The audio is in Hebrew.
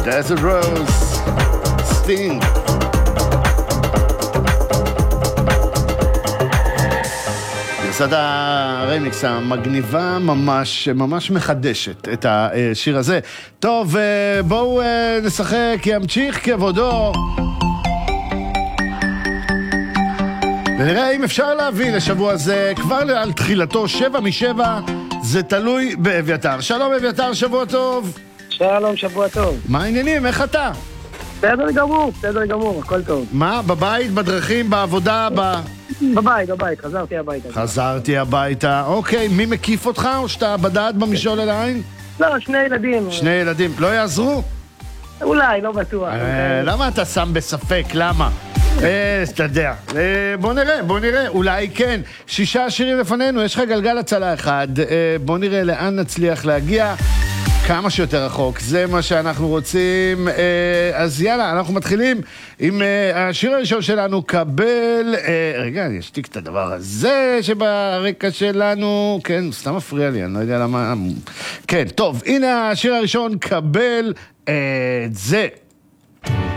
Desert Rose, Sting. גרסת הרמיקס המגניבה ממש מחדשת את השיר הזה. טוב, בואו נשחק, ימשיך כבודו. ונראה אם אפשר להביא לשבוע הזה כבר על תחילתו 7/7, זה תלוי באביתר. שלום אביתר, שבוע טוב. שלום, שבוע טוב. מה העניינים? איך אתה? בסדר גמור, הכל טוב. מה? בבית, בדרכים, בעבודה, בבית, חזרתי הביתה. אוקיי, מי מקיף אותך או שאתה בדד במשעול אל העין? לא, שני ילדים. שני ילדים, לא יעזרו? אולי, לא בטוח. למה אתה שם בספק? למה? אתה יודע. בוא נראה, אולי כן. 6 שירים לפנינו, יש לך גלגל הצלה אחד. בוא נראה לאן נצליח להגיע. כמה שיותר רחוק, זה מה שאנחנו רוצים. אז יאללה, אנחנו מתחילים עם השיר הראשון שלנו, קבל. רגע, אני אשתיק את הדבר הזה שברקע שלנו. כן, סתם מפריע לי, אני לא יודע למה. כן, טוב, הנה השיר הראשון, קבל את זה.